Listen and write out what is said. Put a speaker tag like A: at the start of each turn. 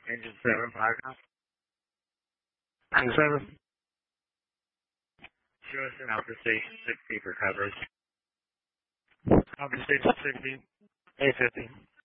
A: Engine 7, fire now.
B: Engine 7.
A: Show us an Alpha Station 60 for coverage.
B: Alpha Station 60. 850.